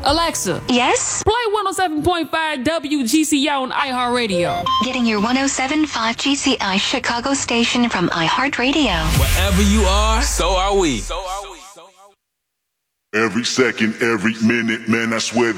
Alexa, Yes? play 107.5 WGCI on iHeartRadio. Getting your 107.5 GCI Chicago station from iHeartRadio. Wherever you are, so are we. Every second, every minute, man, I swear that